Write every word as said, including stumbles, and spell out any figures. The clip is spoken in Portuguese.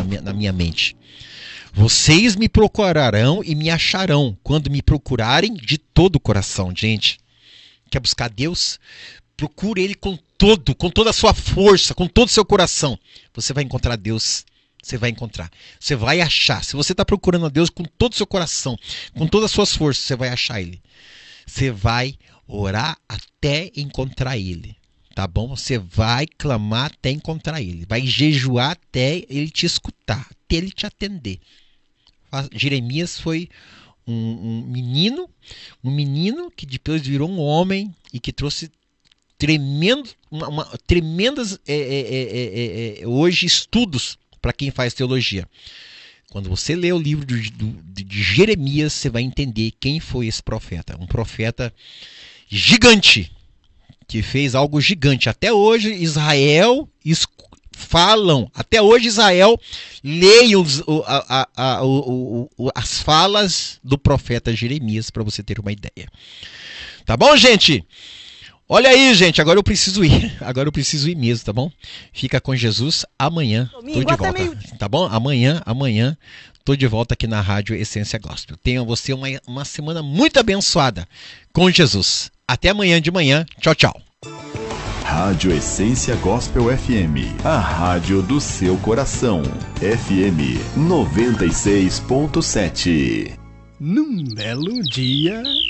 minha, na minha mente. Vocês me procurarão e me acharão quando me procurarem de todo o coração. Gente, quer buscar Deus? Procure Ele com todo, com toda a sua força, com todo o seu coração. Você vai encontrar Deus. Você vai encontrar. Você vai achar. Se você está procurando a Deus com todo o seu coração, com todas as suas forças, você vai achar Ele. Você vai orar até encontrar Ele. Tá bom? Você vai clamar até encontrar Ele. Vai jejuar até Ele te escutar, até Ele te atender. Jeremias foi um, um menino, um menino que depois virou um homem e que trouxe tremendo, uma, uma, tremendas é, é, é, é, hoje estudos para quem faz teologia. Quando você lê o livro de, de, de Jeremias, você vai entender quem foi esse profeta. Um profeta gigante, que fez algo gigante. Até hoje, Israel falam, até hoje Israel leia os, a, a, a, o, o, as falas do profeta Jeremias, para você ter uma ideia. Tá bom, gente? Olha aí, gente, agora eu preciso ir. Agora eu preciso ir mesmo, tá bom? Fica com Jesus. Amanhã tô de volta. Tá bom? Amanhã, amanhã tô de volta aqui na Rádio Essência Gospel. Tenha você uma, uma semana muito abençoada com Jesus. Até amanhã de manhã. Tchau, tchau. Rádio Essência Gospel F M. A rádio do seu coração. F M noventa e seis ponto sete. Num belo dia...